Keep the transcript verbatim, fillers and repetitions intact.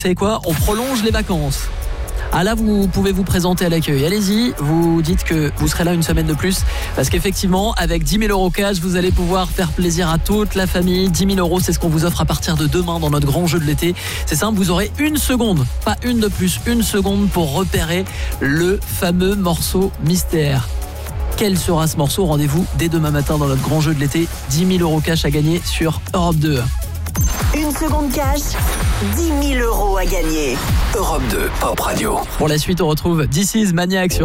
savez quoi ? On prolonge les vacances. Ah là, vous pouvez vous présenter à l'accueil. Allez-y, vous dites que vous serez là une semaine de plus. Parce qu'effectivement, avec dix mille euros cash, vous allez pouvoir faire plaisir à toute la famille. dix mille euros, c'est ce qu'on vous offre à partir de demain dans notre grand jeu de l'été. C'est simple, vous aurez une seconde, pas une de plus, une seconde pour repérer le fameux morceau mystère. Quel sera ce morceau ? Rendez-vous dès demain matin dans notre grand jeu de l'été. dix mille euros cash à gagner sur Europe deux. Une seconde cash, dix mille euros à gagner. Europe deux, Pop Radio. Pour la suite, on retrouve This Is Maniac sur